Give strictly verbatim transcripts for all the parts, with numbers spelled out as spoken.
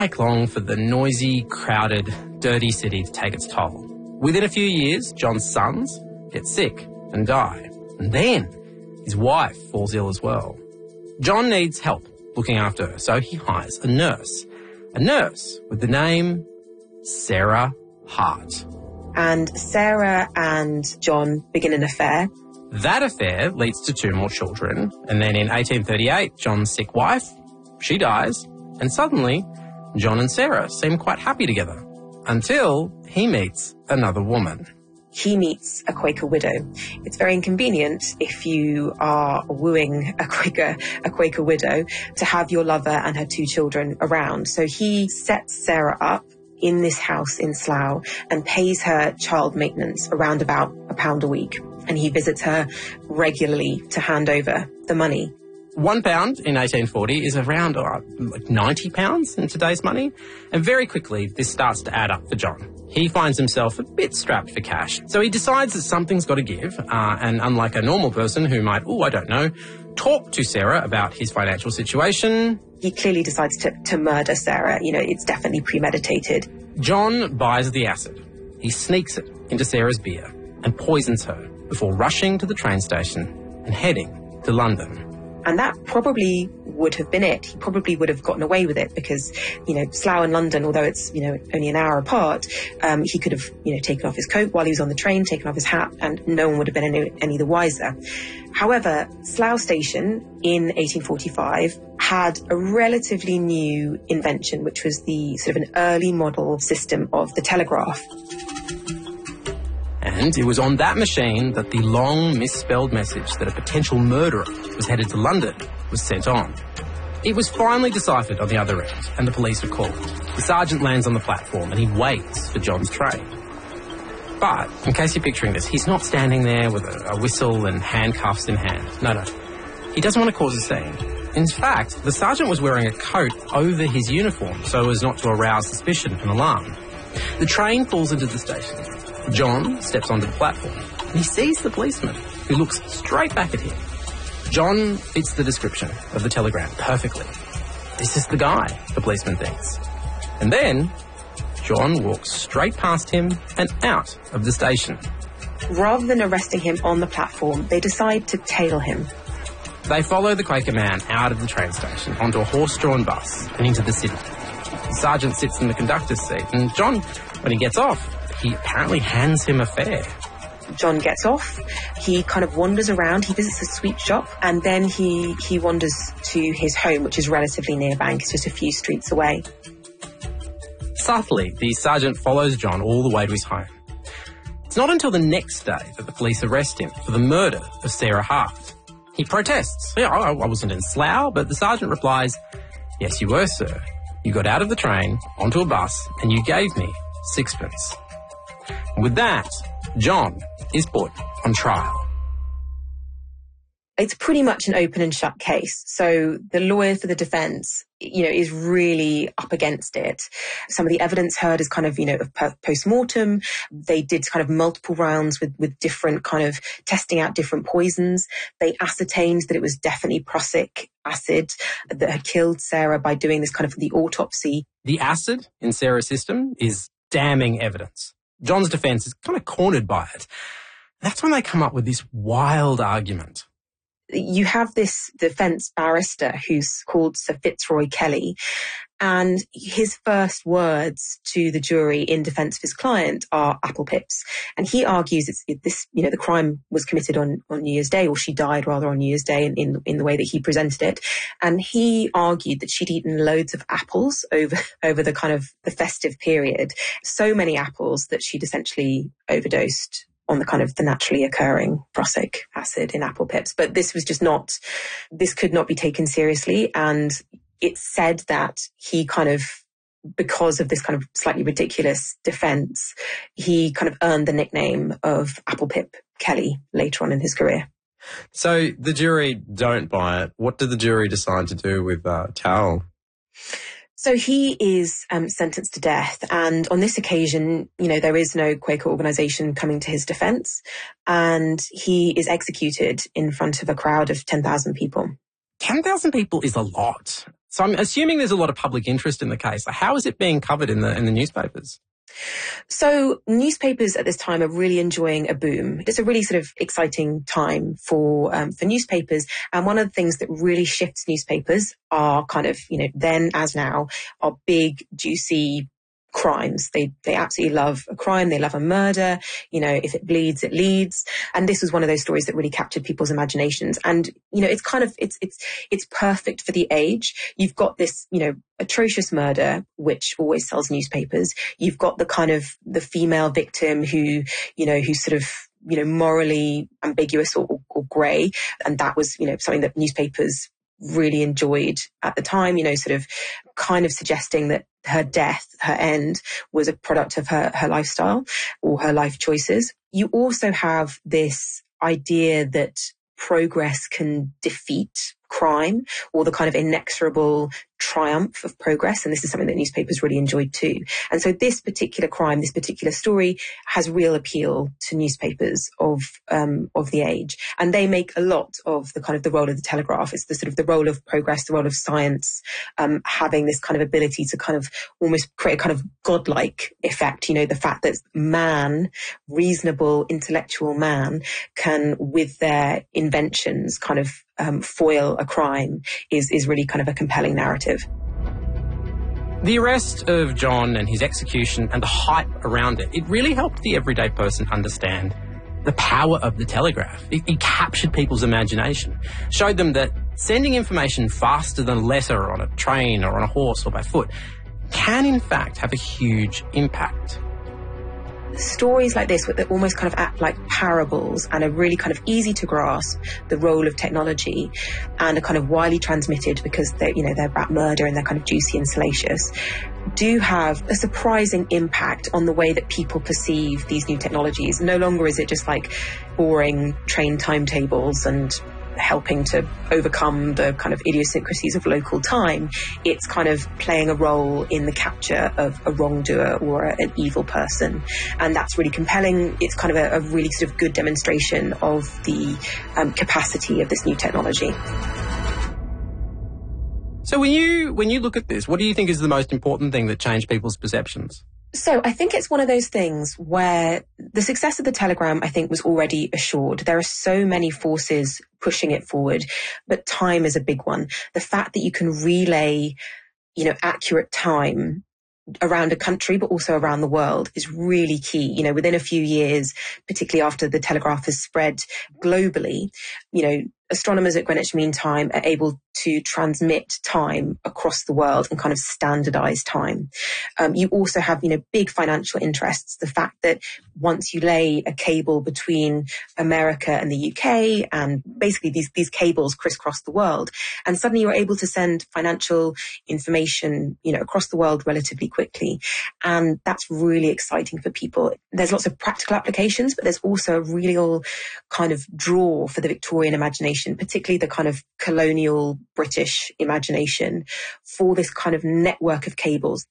take long for the noisy, crowded, dirty city to take its toll. Within a few years, John's sons get sick and die. And then his wife falls ill as well. John needs help looking after her, so he hires a nurse. A nurse with the name Sarah Hart. And Sarah and John begin an affair. That affair leads to two more children, and then in eighteen thirty-eight, John's sick wife, she dies, and suddenly John and Sarah seem quite happy together, until he meets another woman. He meets a Quaker widow. It's very inconvenient if you are wooing a Quaker, a Quaker widow to have your lover and her two children around. So he sets Sarah up in this house in Slough and pays her child maintenance around about a pound a week. And he visits her regularly to hand over the money. One pound in eighteen forty is around uh, like ninety pounds in today's money. And very quickly, this starts to add up for John. He finds himself a bit strapped for cash. So he decides that something's got to give. Uh, and unlike a normal person who might, oh, I don't know, talk to Sarah about his financial situation, he clearly decides to, to murder Sarah. You know, it's definitely premeditated. John buys the acid. He sneaks it into Sarah's beer and poisons her before rushing to the train station and heading to London. And that probably would have been it. He probably would have gotten away with it because, you know, Slough and London, although it's, you know, only an hour apart, um, he could have, you know, taken off his coat while he was on the train, taken off his hat, and no one would have been any, any the wiser. However, Slough Station in eighteen forty-five had a relatively new invention, which was the sort of an early model system of the telegraph. And it was on that machine that the long misspelled message that a potential murderer was headed to London was sent on. It was finally deciphered on the other end, and the police were called. The sergeant lands on the platform and he waits for John's train. But, in case you're picturing this, he's not standing there with a, a whistle and handcuffs in hand. No, no. He doesn't want to cause a scene. In fact, the sergeant was wearing a coat over his uniform so as not to arouse suspicion and alarm. The train pulls into the station. John steps onto the platform and he sees the policeman, who looks straight back at him. John fits the description of the telegram perfectly. This is the guy, the policeman thinks. And then John walks straight past him and out of the station. Rather than arresting him on the platform, they decide to tail him. They follow the Quaker man out of the train station onto a horse-drawn bus and into the city. The sergeant sits in the conductor's seat, and John, when he gets off, he apparently hands him a fare. John gets off, he kind of wanders around, he visits a sweet shop, and then he, he wanders to his home, which is relatively near Bank, it's just a few streets away. Subtly, the sergeant follows John all the way to his home. It's not until the next day that the police arrest him for the murder of Sarah Hart. He protests. Yeah, I, I wasn't in Slough, but the sergeant replies, yes, you were, sir. You got out of the train, onto a bus, and you gave me sixpence. With that, John is put on trial. It's pretty much an open and shut case. So the lawyer for the defence, you know, is really up against it. Some of the evidence heard is kind of, you know, of post-mortem. They did kind of multiple rounds with, with different kind of testing out different poisons. They ascertained that it was definitely prussic acid that had killed Sarah by doing this kind of the autopsy. The acid in Sarah's system is damning evidence. John's defence is kind of cornered by it. That's when they come up with this wild argument. You have this defence barrister who's called Sir Fitzroy Kelly, and his first words to the jury in defence of his client are apple pips. And he argues it's it, this, you know, the crime was committed on, on New Year's Day, or she died rather on New Year's Day in, in, in the way that he presented it. And he argued that she'd eaten loads of apples over, over the kind of the festive period. So many apples that she'd essentially overdosed on the kind of the naturally occurring prussic acid in apple pips. But this was just not, this could not be taken seriously. And it's said that he kind of, because of this kind of slightly ridiculous defence, he kind of earned the nickname of Apple Pip Kelly later on in his career. So the jury don't buy it. What did the jury decide to do with uh, Towell? So he is um, sentenced to death, and on this occasion, you know, there is no Quaker organisation coming to his defence, and he is executed in front of a crowd of ten thousand people. ten thousand people is a lot. So I'm assuming there's a lot of public interest in the case. How is it being covered in the in the newspapers? So newspapers at this time are really enjoying a boom. It's a really sort of exciting time for um, for newspapers. And one of the things that really shifts newspapers are kind of, you know, then as now, are big, juicy crimes. They they absolutely love a crime. They love a murder. You know, if it bleeds, it leads. And this was one of those stories that really captured people's imaginations. And, you know, it's kind of, it's, it's, it's perfect for the age. You've got this, you know, atrocious murder, which always sells newspapers. You've got the kind of the female victim who, you know, who's sort of, you know, morally ambiguous or, or, or grey. And that was, you know, something that newspapers really enjoyed at the time, you know, sort of kind of suggesting that her death, her end, was a product of her, her lifestyle or her life choices. You also have this idea that progress can defeat crime, or the kind of inexorable triumph of progress. And this is something that newspapers really enjoyed too. And so this particular crime, this particular story has real appeal to newspapers of, um, of the age. And they make a lot of the kind of the role of the Telegraph. It's the sort of the role of progress, the role of science, um, having this kind of ability to kind of almost create a kind of godlike effect. You know, the fact that man, reasonable, intellectual man, can, with their inventions, kind of Um, foil a crime is, is really kind of a compelling narrative. The arrest of John and his execution and the hype around it, it really helped the everyday person understand the power of the telegraph. It, it captured people's imagination, showed them that sending information faster than a letter on a train or on a horse or by foot can in fact have a huge impact. Stories like this that almost kind of act like parables and are really kind of easy to grasp the role of technology and are kind of widely transmitted because they're, you know, they're about murder and they're kind of juicy and salacious, do have a surprising impact on the way that people perceive these new technologies. No longer is it just like boring train timetables and helping to overcome the kind of idiosyncrasies of local time. It's kind of playing a role in the capture of a wrongdoer or a, an evil person. And that's really compelling. It's kind of a, a really sort of good demonstration of the um, capacity of this new technology. So when you when you look at this, what do you think is the most important thing that changed people's perceptions? So I think it's one of those things where the success of the telegram, I think, was already assured. There are so many forces pushing it forward, but time is a big one. The fact that you can relay, you know, accurate time around a country, but also around the world, is really key. You know, within a few years, particularly after the telegraph has spread globally, you know, astronomers at Greenwich Mean Time are able to transmit time across the world and kind of standardize time. Um, you also have, you know, big financial interests. The fact that once you lay a cable between America and the U K, and basically these, these cables crisscross the world, and suddenly you're able to send financial information, you know, across the world relatively quickly. And that's really exciting for people. There's lots of practical applications, but there's also a real kind of draw for the Victorian imagination, particularly the kind of colonial British imagination, for this kind of network of cables.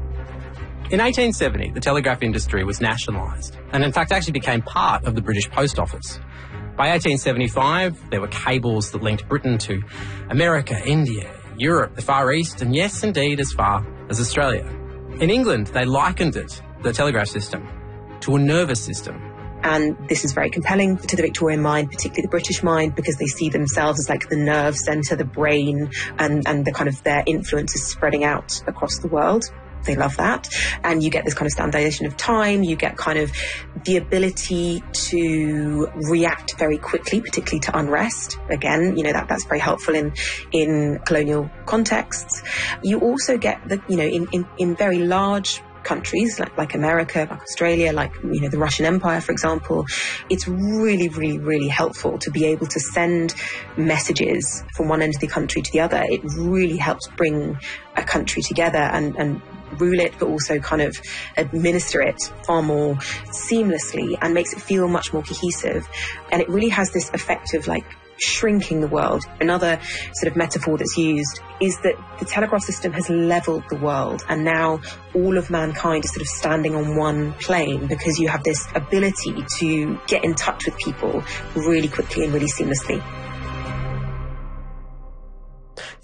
In eighteen seventy, the telegraph industry was nationalised and in fact actually became part of the British Post Office. By eighteen seventy-five, there were cables that linked Britain to America, India, Europe, the Far East, and yes, indeed, as far as Australia. In England, they likened it, the telegraph system, to a nervous system. And this is very compelling to the Victorian mind, particularly the British mind, because they see themselves as like the nerve centre, the brain, and, and the kind of their influence is spreading out across the world. They love that. And you get this kind of standardization of time. You get kind of the ability to react very quickly, particularly to unrest. Again, you know, that, that's very helpful in, in colonial contexts. You also get the, you know, in, in, in very large countries like, like America, like Australia, like, you know, the Russian Empire, for example, it's really, really, really helpful to be able to send messages from one end of the country to the other. It really helps bring a country together and, and rule it, but also kind of administer it far more seamlessly and makes it feel much more cohesive. And it really has this effect of like shrinking the world. Another sort of metaphor that's used is that the telegraph system has leveled the world, and now all of mankind is sort of standing on one plane because you have this ability to get in touch with people really quickly and really seamlessly.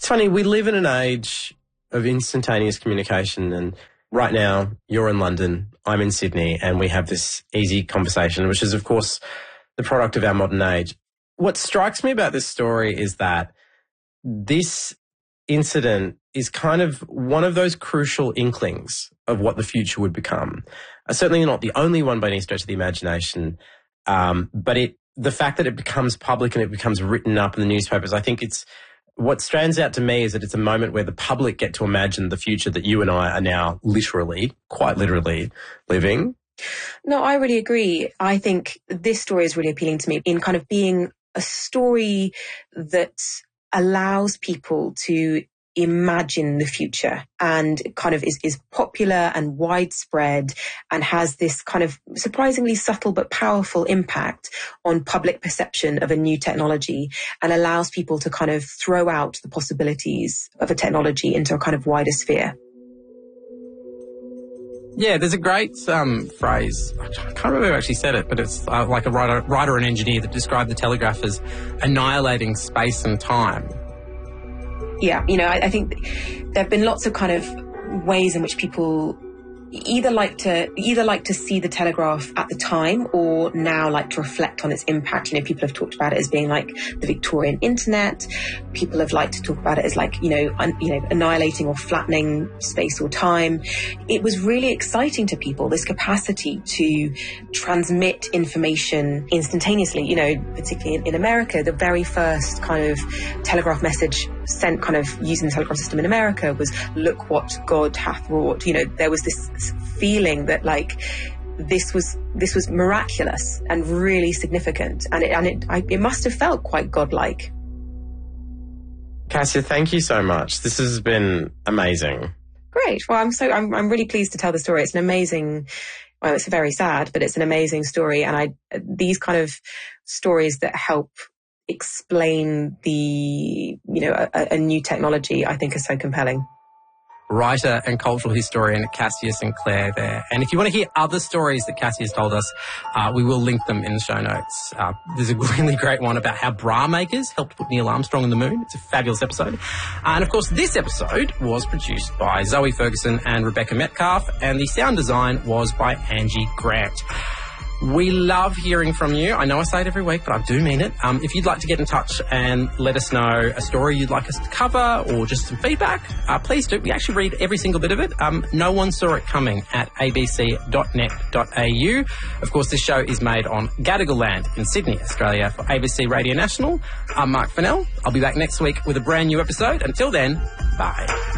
funny, we live in an age of instantaneous communication, and right now you're in London, I'm in Sydney, and we have this easy conversation, which is, of course, the product of our modern age. What strikes me about this story is that this incident is kind of one of those crucial inklings of what the future would become. Uh, certainly not the only one by any stretch of the imagination, um, but it the fact that it becomes public and it becomes written up in the newspapers, I think it's what stands out to me is that it's a moment where the public get to imagine the future that you and I are now literally, quite literally, living. No, I really agree. I think this story is really appealing to me in kind of being a story that allows people to imagine the future and kind of is, is popular and widespread and has this kind of surprisingly subtle but powerful impact on public perception of a new technology and allows people to kind of throw out the possibilities of a technology into a kind of wider sphere. Yeah, there's a great um, phrase, I can't remember who actually said it, but it's uh, like a writer, writer and engineer that described the telegraph as annihilating space and time. Yeah, you know, I, I think there have been lots of kind of ways in which people either like to either like to see the telegraph at the time or now like to reflect on its impact. You know, people have talked about it as being like the Victorian internet. People have liked to talk about it as like, you know, un, you know, annihilating or flattening space or time. It was really exciting to people, this capacity to transmit information instantaneously. You know, particularly in, in America, the very first kind of telegraph message sent kind of using the telegraph system in America was, "Look what God hath wrought." You know, there was this feeling that like this was this was miraculous and really significant, and it and it I, it must have felt quite godlike. Cassia, thank you so much. This has been amazing. Great. Well, I'm so I'm I'm really pleased to tell the story. It's an amazing. Well, it's very sad, but it's an amazing story, and I these kind of stories that help explain the you know a, a new technology, I think, are so compelling. Writer and cultural historian Cassia Sinclair there. And if you want to hear other stories that Cassia has told us, uh, we will link them in the show notes. Uh, there's a really great one about how bra makers helped put Neil Armstrong on the moon. It's a fabulous episode. Uh, and of course, this episode was produced by Zoe Ferguson and Rebecca Metcalf, and the sound design was by Angie Grant. We love hearing from you. I know I say it every week, but I do mean it. Um, if you'd like to get in touch and let us know a story you'd like us to cover or just some feedback, uh, please do. We actually read every single bit of it. Um, no one saw it coming at a b c dot net dot a u. Of course, this show is made on Gadigal land in Sydney, Australia for A B C Radio National. I'm Mark Fennell. I'll be back next week with a brand new episode. Until then, bye.